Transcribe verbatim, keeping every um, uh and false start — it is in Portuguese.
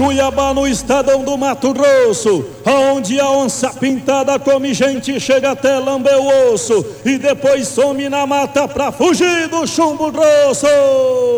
Cuiabá, no estadão do Mato Grosso, onde a onça pintada come gente, chega até lamber o osso e depois some na mata pra fugir do chumbo grosso.